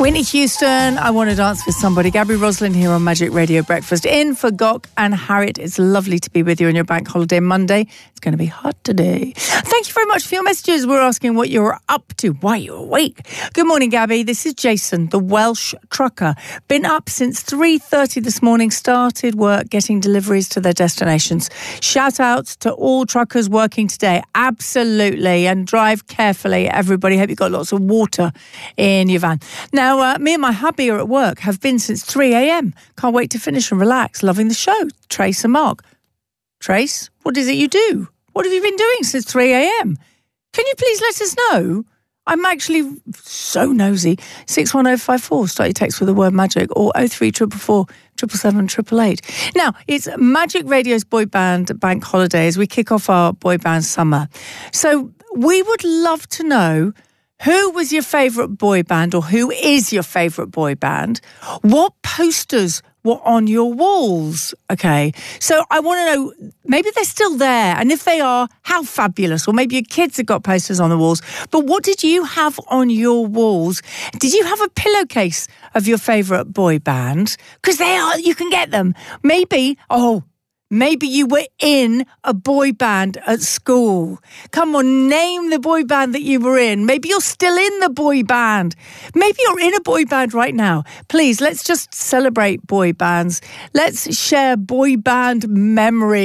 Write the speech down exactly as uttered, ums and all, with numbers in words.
Whitney Houston, I Want to Dance with Somebody. Gabby Roslin here on Magic Radio Breakfast. In for Gok and Harriet. It's lovely to be with you on your bank holiday Monday. It's going to be hot today. Thank you very much for your messages. We're asking what you're up to. Why you're awake. Good morning, Gabby. This is Jason, the Welsh trucker. Been up since three thirty this morning. Started work getting deliveries to their destinations. Shout out to all truckers working today. Absolutely. And drive carefully, everybody. Hope you've got lots of water in your van. Now, Now, uh, me and my hubby are at work, have been since three a.m. Can't wait to finish and relax. Loving the show. Trace and Mark. Trace, what is it you do? What have you been doing since three a.m.? Can you please let us know? I'm actually so nosy. six one oh five four, start your text with the word magic, or oh three four four, seven seven seven, eight eight eight. Now, it's Magic Radio's Boy Band Bank Holiday as we kick off our Boy Band Summer. So we would love to know, who was your favourite boy band, or who is your favourite boy band? What posters were on your walls? Okay, so I want to know, maybe they're still there, and if they are, how fabulous. Or maybe your kids have got posters on the walls. But what did you have on your walls? Did you have a pillowcase of your favourite boy band? Because they are, you can get them. Maybe, oh, maybe you were in a boy band at school. Come on, name the boy band that you were in. Maybe you're still in the boy band. Maybe you're in a boy band right now. Please, let's just celebrate boy bands. Let's share boy band memories.